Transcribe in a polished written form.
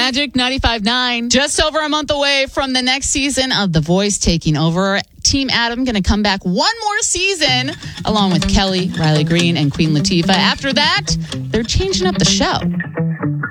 Magic 95.9. Just over a month away from the next season of The Voice taking over. Team Adam going to come back one more season along with Kelly, Riley Green, and Queen Latifah. After that, they're changing up the show.